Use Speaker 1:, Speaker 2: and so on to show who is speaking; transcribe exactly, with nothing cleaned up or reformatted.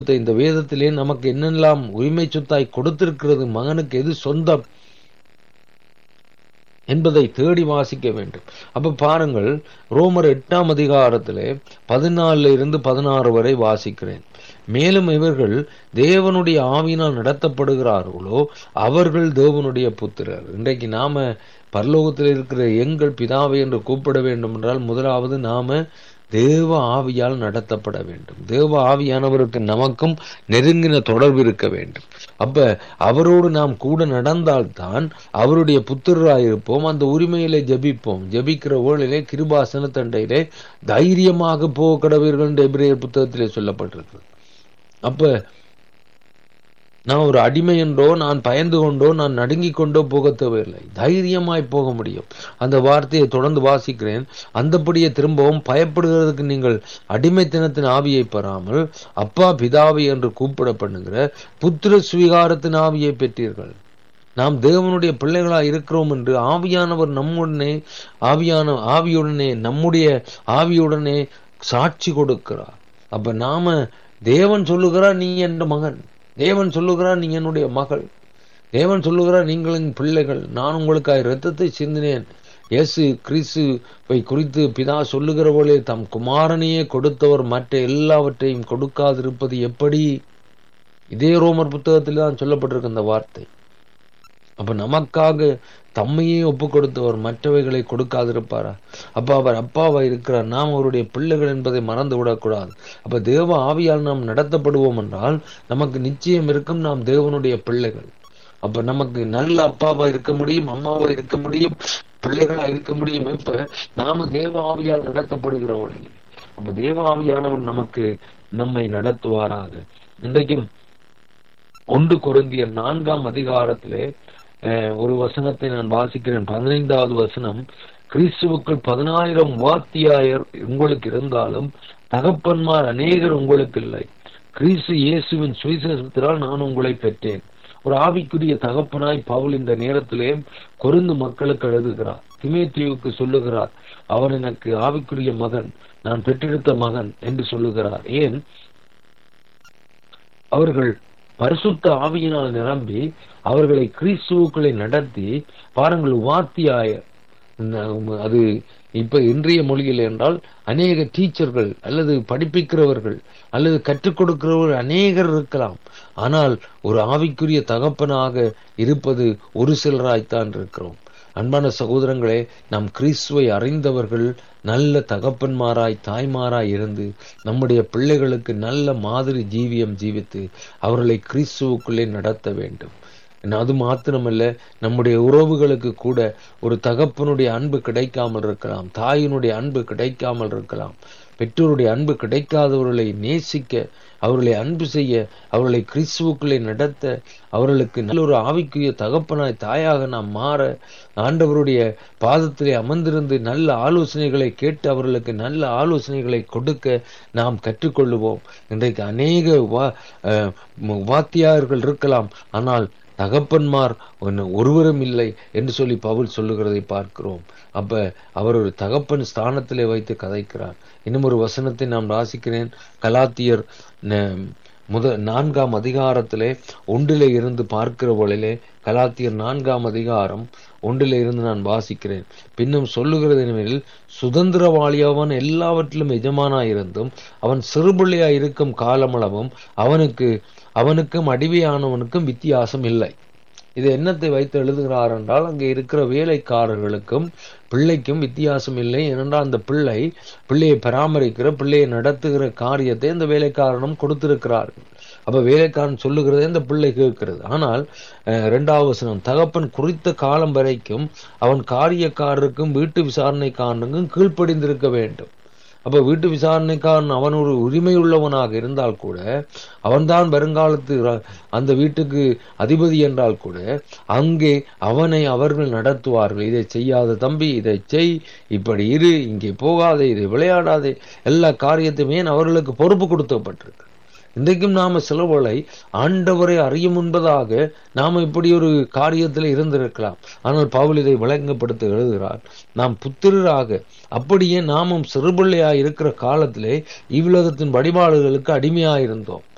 Speaker 1: இந்த வேதத்திலே நமக்கு என்னெல்லாம் உரிமை சொத்தாய் கொடுத்திருக்கிறது, மகனுக்கு எது சொந்தம் என்பதை தேடி வாசிக்க வேண்டும். அப்ப பாருங்கள், ரோமர் எட்டாம் அதிகாரத்திலே பதினாலுல இருந்து பதினாறு வரை வாசிக்கிறேன். மேலும் இவர்கள் தேவனுடைய ஆவியினால் நடத்தப்படுகிறார்களோ அவர்கள் தேவனுடைய புத்திரர். இன்றைக்கு நாம பரலோகத்தில் இருக்கிற எங்கள் பிதாவை என்று கூப்பிட வேண்டும் என்றால் முதலாவது நாம தேவ ஆவியால் நடத்தப்பட வேண்டும். தேவ ஆவியானவருக்கு நமக்கும் நெருங்கின தொடர்பு இருக்க வேண்டும். அப்ப அவரோடு நாம் கூட நடந்தால்தான் அவருடைய புத்திரராயிருப்போம். அந்த உரிமையிலே ஜபிப்போம். ஜபிக்கிற வேளையிலே கிருபாசன தண்டையிலே தைரியமாக போக கடவீர்கள் என்று எபிரேயர் புத்தகத்திலே சொல்லப்பட்டிருக்கிறது. அப்ப நான் ஒரு அடிமை என்றோ நான் பயந்து கொண்டோ நான் நடுங்கிக் கொண்டோ போக தேவையில்லை, தைரியமாய் போக முடியும். அந்த வார்த்தையை தொடர்ந்து வாசிக்கிறேன். அந்தபடியே திரும்பவும் பயப்படுகிறதுக்கு நீங்கள் அடிமைத்தனத்தின் ஆவியை பெறாமல் அப்பா பிதாவை என்று கூப்பிட பண்ணுகிற புத்திர சுவீகாரத்தின் ஆவியை பெற்றீர்கள். நாம் தேவனுடைய பிள்ளைகளாய் இருக்கிறோம் என்று ஆவியானவர் நம்முடனே ஆவியான ஆவியுடனே நம்முடைய ஆவியுடனே சாட்சி கொடுக்கிறார். அப்ப நாம தேவன் சொல்லுகிறார் நீ என் மகன், தேவன் சொல்லுகிறார் நீ என்னுடைய மகள், தேவன் சொல்லுகிறார் நீங்களின் பிள்ளைகள், நான் உங்களுக்காக இரத்தத்தை சிந்தினேன். இயேசு கிறிஸ்துவை குறித்து பிதா சொல்லுகிற போலே தம் குமாரனையே கொடுத்தவர் மற்ற எல்லாவற்றையும் கொடுக்காதிருப்பது எப்படி? இதே ரோமர் புத்தகத்தில் தான் சொல்லப்பட்டிருக்க இந்த வார்த்தை. அப்ப நமக்காக தம்மையே ஒப்பு கொடுத்தவர் மற்றவைகளை கொடுக்காதிருப்பாரா? அப்ப அவர் அப்பாவா இருக்கிறார், நாம் அவருடைய பிள்ளைகள் என்பதை மறந்து விடக்கூடாது. அப்ப தேவ ஆவியால் நாம் நடத்தப்படுவோம் என்றால் நமக்கு நிச்சயம் இருக்கும் நாம் தேவனுடைய பிள்ளைகள். அப்ப நமக்கு நல்ல அப்பாவா இருக்க முடியும், அம்மாவா இருக்க முடியும், பிள்ளைகளா இருக்க முடியும். இப்ப நாம தேவ ஆவியால் நடத்தப்படுகிறவர்கள். அப்ப தேவ ஆவியானவர் நமக்கு நம்மை நடத்துவாராக. இன்றைக்கும் ஒன்று கொரிந்தியர் நான்காம் அதிகாரத்திலே ஒரு வசனத்தை நான் வாசிக்கிறேன். பதினைந்தாவது வசனம், கிறிஸ்துவுக்குள் பதினாயிரம் வாத்தியாயர் உங்களுக்கு இருந்தாலும் தகப்பன்மார் அநேகர் உங்களுக்கு இல்லை. கிறிஸ்து இயேசுவின் சுவிசேஷத்தினால் நான் உங்களை பெற்றேன். ஒரு ஆவிக்குரிய தகப்பனாய் பவுல் இந்த நேரத்திலே கொரிந்து மக்களுக்கு எழுதுகிறார். தீமோத்தேயுவுக்கு சொல்லுகிறார், அவன் எனக்கு ஆவிக்குரிய மகன், நான் பெற்றெடுத்த மகன் என்று சொல்லுகிறார். ஏன்? அவர்கள் பரிசுத்த ஆவியினால் நிரம்பி அவர்களை கிறிஸ்துவுக்களை நடத்தி பாருங்கள். வாத்தியாய அது இப்ப இன்றைய மொழியில் என்றால் அநேக டீச்சர்கள் அல்லது படிப்பிக்கிறவர்கள் அல்லது கற்றுக் கொடுக்கிறவர்கள் அநேகர் இருக்கலாம். ஆனால் ஒரு ஆவிக்குரிய தகப்பனாக இருப்பது ஒரு சிலராய்த்தான் இருக்கிறோம். அன்பான சகோதரங்களே, நாம் கிறிஸ்துவை அறிந்தவர்கள் நல்ல தகப்பன்மாராய் தாய்மாராய் இருந்து நம்முடைய பிள்ளைகளுக்கு நல்ல மாதிரி ஜீவியம் ஜீவித்து அவர்களை கிறிஸ்துவுக்குள்ளே நடத்த வேண்டும். அது மாத்திரமல்ல, நம்முடைய உறவுகளுக்கு கூட ஒரு தகப்பனுடைய அன்பு கிடைக்காமல் இருக்கலாம், தாயினுடைய அன்பு கிடைக்காமல் இருக்கலாம். பெற்றோருடைய அன்பு கிடைக்காதவர்களை நேசிக்க, அவர்களை அன்பு செய்ய, அவர்களை கிறிஸ்துவுக்குள்ளே நடத்த, அவர்களுக்கு நல்ல ஒரு ஆவிக்குரிய தகப்பனாய் தாயாக நாம் மாற, ஆண்டவருடைய பாதத்திலே அமர்ந்திருந்து நல்ல ஆலோசனைகளை கேட்டு அவர்களுக்கு நல்ல ஆலோசனைகளை கொடுக்க நாம் கற்றுக்கொள்ளுவோம். இன்றைக்கு அநேக வா வாத்தியார்கள் இருக்கலாம், ஆனால் தகப்பன்மார் ஒருவரும் இல்லை என்று சொல்லி பவுல் சொல்லுகிறதை பார்க்கிறோம். அப்ப அவர் ஒரு தகப்பன் ஸ்தானத்திலே வைத்து கதைக்கிறார். இன்னும் ஒரு வசனத்தை நாம் வாசிக்கிறேன். கலாத்தியர் முத நான்காம் அதிகாரத்திலே ஒன்றிலே இருந்து பார்க்கிற பொழுதிலே, கலாத்தியர் நான்காம் அதிகாரம் ஒன்றிலே இருந்து நான் வாசிக்கிறேன். பின்னும் சொல்லுகிறது என்னவெனில், சுதந்திரவாளியவன் எல்லாவற்றிலும் எஜமானாயிருந்தும் அவன் சிறுபிள்ளையாய் இருக்கும் காலமளவும் அவனுக்கு அவனுக்கும் அடிமையானவனுக்கும் வித்தியாசம் இல்லை. இது என்னத்தை வைத்து எழுதுகிறார் என்றால், அங்கே இருக்கிற வேலைக்காரர்களுக்கும் பிள்ளைக்கும் வித்தியாசம் இல்லை. ஏனென்றால் அந்த பிள்ளை பிள்ளையை பராமரிக்கிற பிள்ளையை நடத்துகிற காரியத்தை அந்த வேலைக்காரனும் கொடுத்திருக்கிறார்கள். அப்ப வேலைக்காரன் சொல்லுகிறதே அந்த பிள்ளை கேட்கிறது. ஆனால் இரண்டாவது வசனம், தகப்பன் குறித்த காலம் வரைக்கும் அவன் காரியக்காரருக்கும் வீட்டு விசாரணைக்காரனுக்கும் கீழ்ப்படிந்திருக்க வேண்டும். அப்ப வீட்டு விசாரணைக்காரன் அவன் ஒரு உரிமை உள்ளவனாக இருந்தால் கூட, அவன்தான் வருங்காலத்து அந்த வீட்டுக்கு அதிபதி என்றால் கூட, அங்கே அவனை அவர்கள் நடத்துவார்கள். இதை செய்யாத தம்பி, இதை செய், இப்படி இரு, இங்கே போகாதே, இதை விளையாடாதே, எல்லா காரியத்தையுமே அவர்களுக்கு பொறுப்பு கொடுக்கப்பட்டிருக்கு. இன்றைக்கும் நாம சிலவளை ஆண்டவரை அறியும் முன்பதாக நாம இப்படி ஒரு காரியத்தில் இருந்திருக்கலாம். ஆனால் பவுல் இதை விளங்கப்படுத்த எழுதுகிறார், நாம் புத்திரராக, அப்படியே நாமும் சிறுபிள்ளையாய் இருக்கிற காலத்திலே இவ்வுலகத்தின் வழிபாடுகளுக்கு அடிமையாயிருந்தோம்.